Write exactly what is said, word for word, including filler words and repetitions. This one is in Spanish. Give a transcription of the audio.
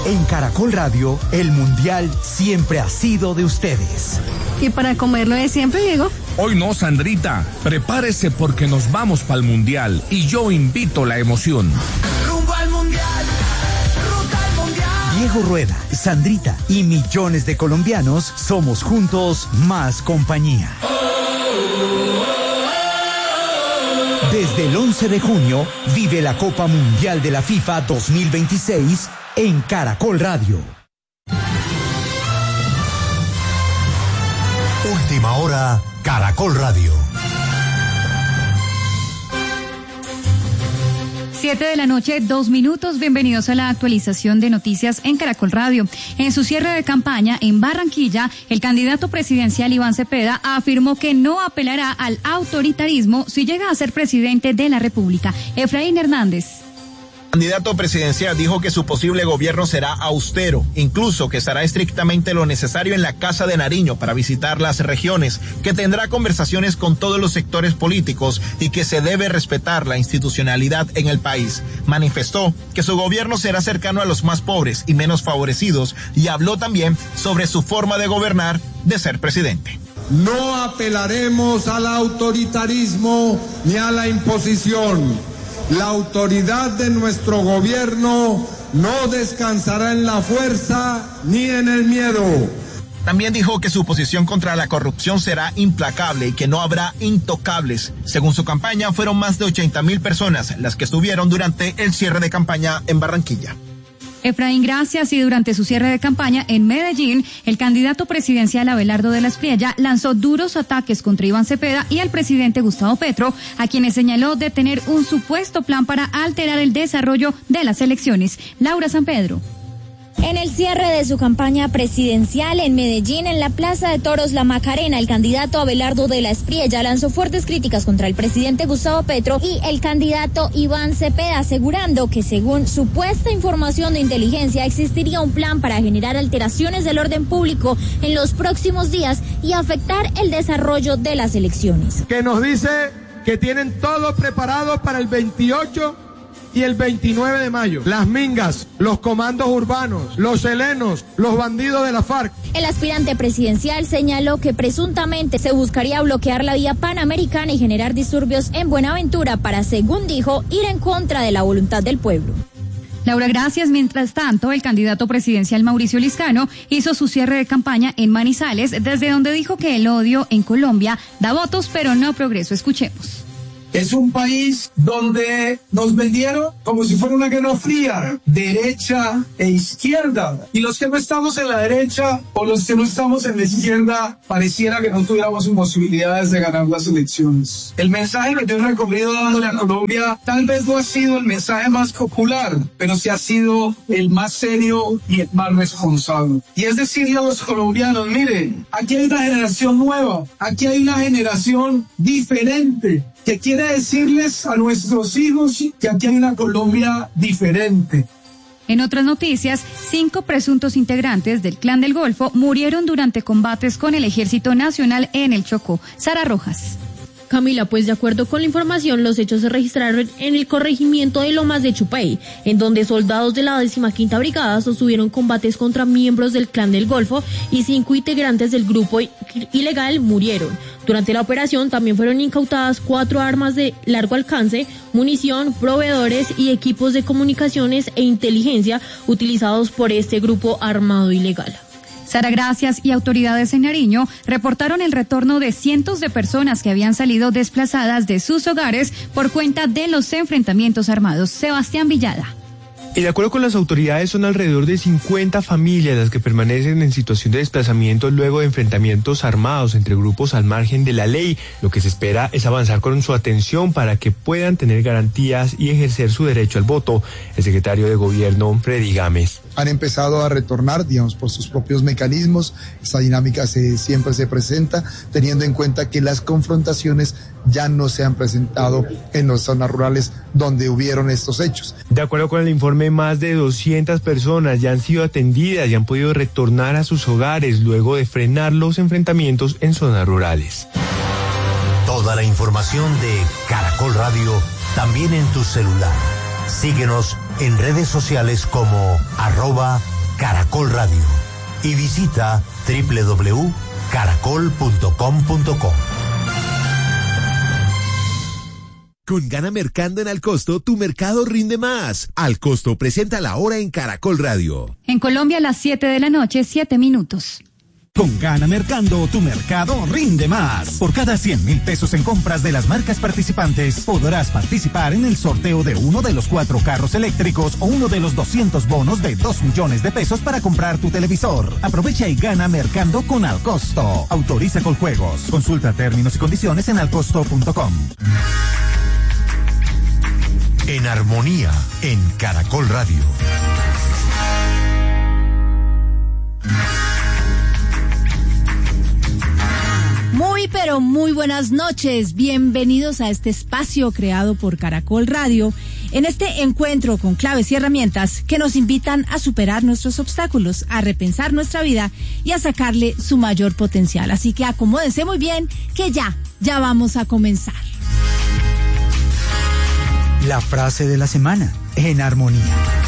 En Caracol Radio, el Mundial siempre ha sido de ustedes. ¿Y para comerlo de siempre, Diego? Hoy no, Sandrita. Prepárese porque nos vamos para el Mundial y yo invito la emoción. Rumbo al Mundial, ruta al Mundial. Diego Rueda, Sandrita y millones de colombianos somos juntos más compañía. Desde el once de junio, vive la Copa Mundial de la FIFA dos mil veintiséis en Caracol Radio. Última hora, Caracol Radio. Siete de la noche, dos minutos. Bienvenidos a la actualización de noticias en Caracol Radio. En su cierre de campaña en Barranquilla, el candidato presidencial Iván Cepeda afirmó que no apelará al autoritarismo si llega a ser presidente de la República. Efraín Hernández. El candidato presidencial dijo que su posible gobierno será austero, incluso que estará estrictamente lo necesario en la Casa de Nariño para visitar las regiones, que tendrá conversaciones con todos los sectores políticos y que se debe respetar la institucionalidad en el país. Manifestó que su gobierno será cercano a los más pobres y menos favorecidos y habló también sobre su forma de gobernar, de ser presidente. No apelaremos al autoritarismo ni a la imposición. La autoridad de nuestro gobierno no descansará en la fuerza ni en el miedo. También dijo que su posición contra la corrupción será implacable y que no habrá intocables. Según su campaña, fueron más de ochenta mil personas las que estuvieron durante el cierre de campaña en Barranquilla. Efraín, gracias. Y durante su cierre de campaña en Medellín, el candidato presidencial Abelardo de la Espriella lanzó duros ataques contra Iván Cepeda y al presidente Gustavo Petro, a quienes señaló de tener un supuesto plan para alterar el desarrollo de las elecciones. Laura San Pedro. En el cierre de su campaña presidencial en Medellín, en la Plaza de Toros La Macarena, el candidato Abelardo de la Espriella lanzó fuertes críticas contra el presidente Gustavo Petro y el candidato Iván Cepeda, asegurando que según supuesta información de inteligencia existiría un plan para generar alteraciones del orden público en los próximos días y afectar el desarrollo de las elecciones. Que nos dice que tienen todo preparado para el veintiocho y el veintinueve de mayo. Las mingas, los comandos urbanos, los helenos, los bandidos de la FARC. El aspirante presidencial señaló que presuntamente se buscaría bloquear la vía panamericana y generar disturbios en Buenaventura para, según dijo, ir en contra de la voluntad del pueblo. Laura, gracias. Mientras tanto, el candidato presidencial Mauricio Liscano hizo su cierre de campaña en Manizales, desde donde dijo que el odio en Colombia da votos, pero no progreso. Escuchemos. Es un país donde nos vendieron como si fuera una guerra fría, derecha e izquierda. Y los que no estamos en la derecha o los que no estamos en la izquierda, pareciera que no tuviéramos posibilidades de ganar las elecciones. El mensaje que yo he recorrido dándole a Colombia tal vez no ha sido el mensaje más popular, pero sí ha sido el más serio y el más responsable. Y es decirle a los colombianos, miren, aquí hay una generación nueva, aquí hay una generación diferente, que quiere decirles a nuestros hijos que aquí hay una Colombia diferente. En otras noticias, cinco presuntos integrantes del Clan del Golfo murieron durante combates con el Ejército Nacional en el Chocó. Sara Rojas. Camila, pues de acuerdo con la información, los hechos se registraron en el corregimiento de Lomas de Chupey, en donde soldados de la decimoquinta Brigada sostuvieron combates contra miembros del Clan del Golfo y cinco integrantes del grupo ilegal murieron. Durante la operación también fueron incautadas cuatro armas de largo alcance, munición, proveedores y equipos de comunicaciones e inteligencia utilizados por este grupo armado ilegal. Sara, gracias. Y autoridades en Nariño reportaron el retorno de cientos de personas que habían salido desplazadas de sus hogares por cuenta de los enfrentamientos armados. Sebastián Villada. Y de acuerdo con las autoridades, son alrededor de cincuenta familias las que permanecen en situación de desplazamiento luego de enfrentamientos armados entre grupos al margen de la ley. Lo que se espera es avanzar con su atención para que puedan tener garantías y ejercer su derecho al voto. El secretario de Gobierno, Freddy Gámez. Han empezado a retornar, digamos, por sus propios mecanismos. Esta dinámica se, siempre se presenta, teniendo en cuenta que las confrontaciones ya no se han presentado en las zonas rurales donde hubieron estos hechos. De acuerdo con el informe, más de doscientas personas ya han sido atendidas y han podido retornar a sus hogares luego de frenar los enfrentamientos en zonas rurales. Toda la información de Caracol Radio también en tu celular. Síguenos en redes sociales como arroba Caracol Radio. Y visita doble u doble u doble u punto caracol punto com punto co. Con Gana Mercando en Alcosto, tu mercado rinde más. Alcosto presenta la hora en Caracol Radio. En Colombia a las siete de la noche, siete minutos. Con Gana Mercando, tu mercado rinde más. Por cada cien mil pesos en compras de las marcas participantes, podrás participar en el sorteo de uno de los cuatro carros eléctricos o uno de los doscientos bonos de dos millones de pesos para comprar tu televisor. Aprovecha y gana Mercando con Alcosto. Autoriza con juegos. Consulta términos y condiciones en alcosto punto com. En armonía, en Caracol Radio. Muy pero muy buenas noches, bienvenidos a este espacio creado por Caracol Radio, en este encuentro con claves y herramientas que nos invitan a superar nuestros obstáculos, a repensar nuestra vida y a sacarle su mayor potencial. Así que acomódense muy bien, que ya, ya vamos a comenzar. La frase de la semana, en armonía.